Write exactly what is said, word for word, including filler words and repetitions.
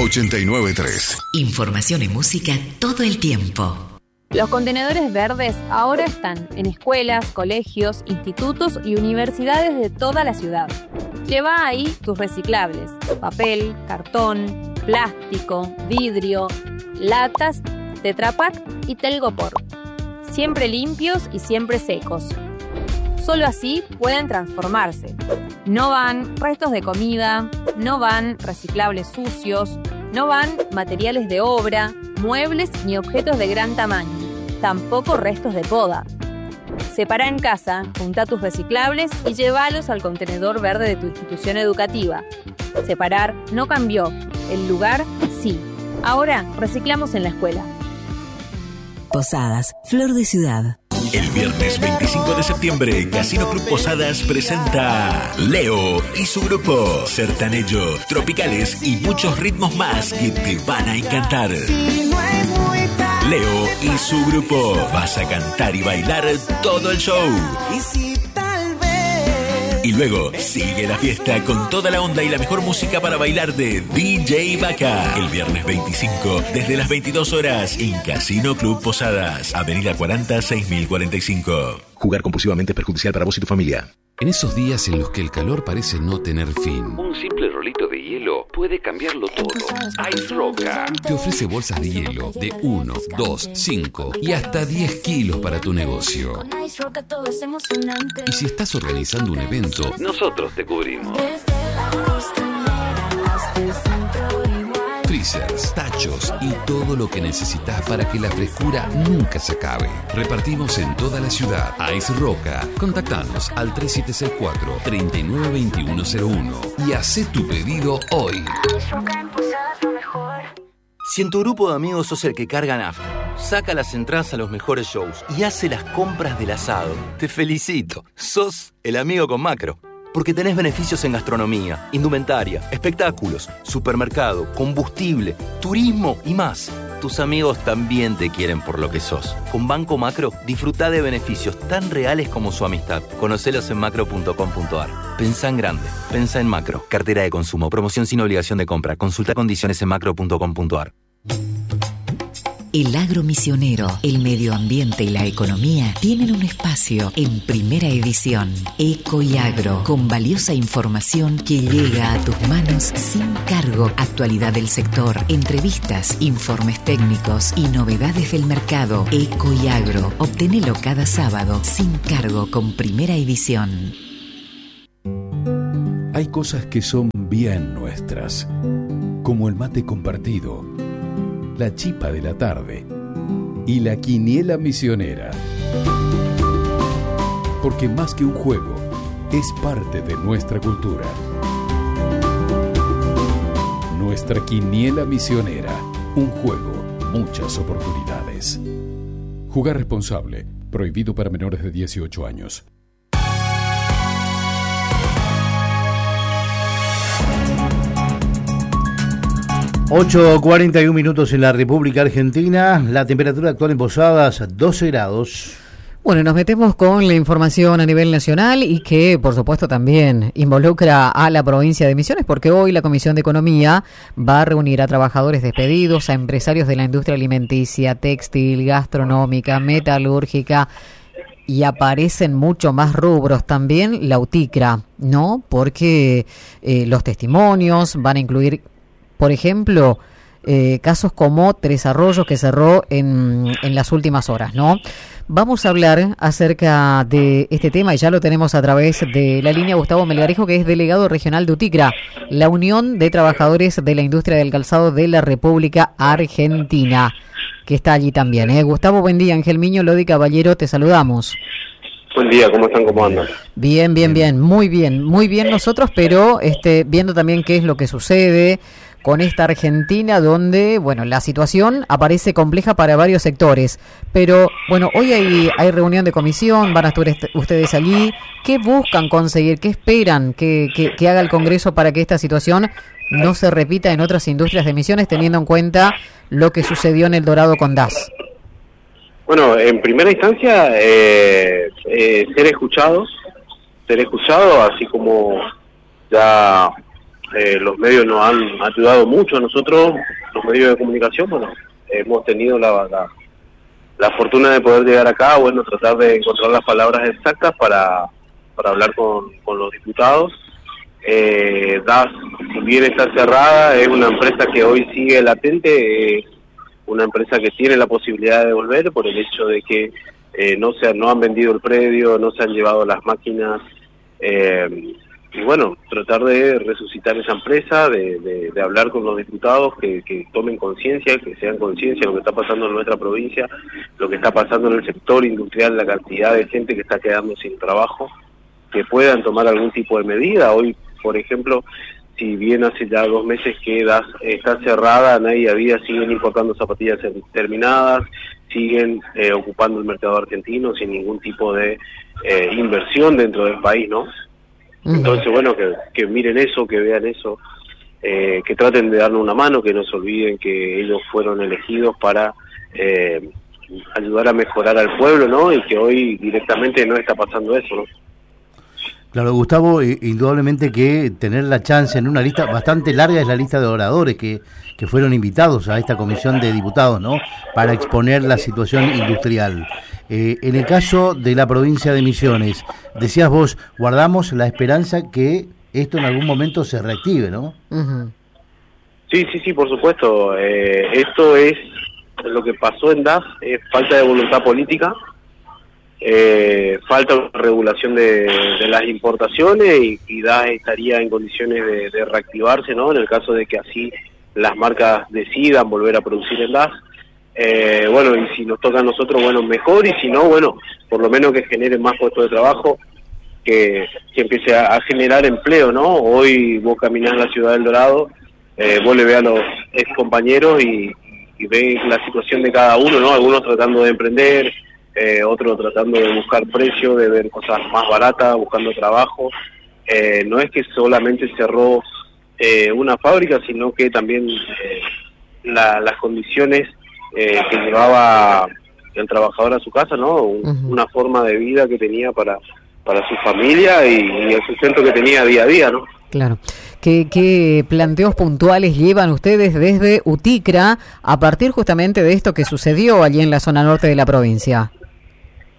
ochenta y nueve punto tres. Información y música todo el tiempo. Los contenedores verdes ahora están en escuelas, colegios, institutos y universidades de toda la ciudad. Lleva ahí tus reciclables: papel, cartón, plástico, vidrio, latas, Tetra Pak y Telgopor. Siempre limpios y siempre secos. Solo así pueden transformarse. No van restos de comida, no van reciclables sucios, no van materiales de obra, muebles ni objetos de gran tamaño, tampoco restos de poda. Separa en casa, junta tus reciclables y llévalos al contenedor verde de tu institución educativa. Separar no cambió, el lugar sí. Ahora reciclamos en la escuela. Posadas, Flor de Ciudad. El viernes veinticinco de septiembre, Casino Club Posadas presenta Leo y su grupo. Sertanejo, tropicales y muchos ritmos más que te van a encantar. Leo y su grupo. Vas a cantar y bailar todo el show. Y luego sigue la fiesta con toda la onda y la mejor música para bailar de D J Vaca. El viernes veinticinco, desde las veintidós horas, en Casino Club Posadas, Avenida cuarenta, seis mil cuarenta y cinco. Jugar compulsivamente es perjudicial para vos y tu familia. En esos días en los que el calor parece no tener fin, un simple rolito de hielo puede cambiarlo todo. Ice Roca te ofrece bolsas de hielo de uno, dos, cinco y hasta diez kilos para tu negocio. Y si estás organizando un evento, nosotros te cubrimos. Freezers, tachos y todo lo que necesitas para que la frescura nunca se acabe. Repartimos en toda la ciudad. Ice Roca. Contactanos al tres siete seis cuatro, tres nueve dos uno cero uno y haz tu pedido hoy. Si en tu grupo de amigos sos el que carga nafta, saca las entradas a los mejores shows y hace las compras del asado, te felicito. Sos el amigo con Macro. Porque tenés beneficios en gastronomía, indumentaria, espectáculos, supermercado, combustible, turismo y más. Tus amigos también te quieren por lo que sos. Con Banco Macro, disfrutá de beneficios tan reales como su amistad. Conocelos en macro punto com punto ar. Pensá en grande. Pensá en Macro. Cartera de consumo. Promoción sin obligación de compra. Consulta condiciones en macro punto com punto ar. El agro misionero, el medio ambiente y la economía tienen un espacio en Primera Edición. Eco y Agro, con valiosa información que llega a tus manos sin cargo. Actualidad del sector, entrevistas, informes técnicos y novedades del mercado. Eco y Agro, obtenelo cada sábado sin cargo con Primera Edición. Hay cosas que son bien nuestras, como el mate compartido, la chipa de la tarde y la quiniela misionera. Porque más que un juego, es parte de nuestra cultura. Nuestra quiniela misionera, un juego, muchas oportunidades. Jugar responsable, prohibido para menores de dieciocho años. ocho cuarenta y un minutos en la República Argentina. La temperatura actual en Posadas, doce grados. Bueno, nos metemos con la información a nivel nacional y que, por supuesto, también involucra a la provincia de Misiones, porque hoy la Comisión de Economía va a reunir a trabajadores despedidos, a empresarios de la industria alimenticia, textil, gastronómica, metalúrgica, y aparecen mucho más rubros, también la UTICRA, ¿no? Porque eh, los testimonios van a incluir, por ejemplo, eh, casos como Tres Arroyos, que cerró en, en las últimas horas, ¿no? Vamos a hablar acerca de este tema y ya lo tenemos a través de la línea Gustavo Melgarejo, que es delegado regional de UTICRA, la Unión de Trabajadores de la Industria del Calzado de la República Argentina, que está allí también, ¿eh? Gustavo, buen día. Ángel Miño, Lodi Caballero, te saludamos. Buen día, ¿cómo están? ¿Cómo andan? Bien, bien, bien, muy bien, muy bien nosotros, pero este, viendo también qué es lo que sucede con esta Argentina donde, bueno, la situación aparece compleja para varios sectores. Pero, bueno, hoy hay, hay reunión de comisión, van a estar est- ustedes allí. ¿Qué buscan conseguir? ¿Qué esperan que, que, que haga el Congreso para que esta situación no se repita en otras industrias de Misiones, teniendo en cuenta lo que sucedió en El Dorado con D A S? Bueno, en primera instancia, eh, eh, ser escuchados, ser escuchados, así como ya eh, los medios nos han ayudado mucho a nosotros, los medios de comunicación. Bueno, hemos tenido la, la, la fortuna de poder llegar acá, bueno, tratar de encontrar las palabras exactas para, para hablar con, con los diputados. Eh, D A S, si bien está cerrada, es una empresa que hoy sigue latente, eh, una empresa que tiene la posibilidad de volver por el hecho de que eh, no se no han vendido el predio, no se han llevado las máquinas, eh, y bueno, tratar de resucitar esa empresa, de, de, de hablar con los diputados, que, que tomen conciencia, que sean conciencia de lo que está pasando en nuestra provincia, lo que está pasando en el sector industrial, la cantidad de gente que está quedando sin trabajo, que puedan tomar algún tipo de medida. Hoy, por ejemplo, si bien hace ya dos meses que D A S está cerrada, nadie había, siguen importando zapatillas terminadas, siguen eh, ocupando el mercado argentino sin ningún tipo de eh, inversión dentro del país, ¿no? Uh-huh. Entonces, bueno, que, que miren eso, que vean eso, eh, que traten de darle una mano, que no se olviden que ellos fueron elegidos para eh, ayudar a mejorar al pueblo, ¿no? Y que hoy directamente no está pasando eso, ¿no? Claro, Gustavo, indudablemente que tener la chance en una lista bastante larga es la lista de oradores que, que fueron invitados a esta comisión de diputados, ¿no? Para exponer la situación industrial. Eh, en el caso de la provincia de Misiones, decías vos, guardamos la esperanza que esto en algún momento se reactive, ¿no? Uh-huh. Sí, sí, sí, por supuesto. Eh, esto es lo que pasó en D A S, es falta de voluntad política. Eh, falta regulación de, de las importaciones y, y D A S estaría en condiciones de, de reactivarse, ¿no? En el caso de que así las marcas decidan volver a producir en D A S. Eh, bueno, y si nos toca a nosotros, bueno, mejor, y si no, bueno, por lo menos que generen más puestos de trabajo, que, que empiece a, a generar empleo, ¿no? Hoy vos caminás en la ciudad del Dorado, eh, vos le ves a los ex compañeros y, y ves la situación de cada uno, ¿no? Algunos tratando de emprender, Eh, otro tratando de buscar precio, de ver cosas más baratas, buscando trabajo. Eh, no es que solamente cerró eh, una fábrica, sino que también eh, la, las condiciones eh, que llevaba el trabajador a su casa, ¿no? Un, uh-huh. Una forma de vida que tenía para, para su familia y, y el sustento que tenía día a día, ¿no? Claro. ¿Qué, ¿Qué planteos puntuales llevan ustedes desde UTICRA a partir justamente de esto que sucedió allí en la zona norte de la provincia?